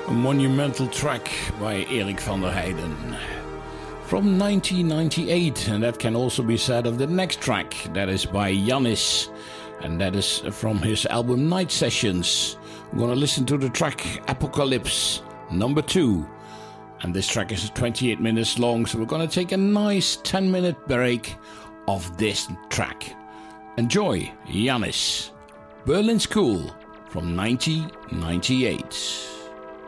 A monumental track by Erik van der Heijden. From 1998, and that can also be said of the next track. That is by Yannis, and that is from his album Night Sessions. We're going to listen to the track Apocalypse, number 2. And this track is 28 minutes long, so we're going to take a nice 10-minute break of this track. Enjoy Yannis, Berlin School from 1998.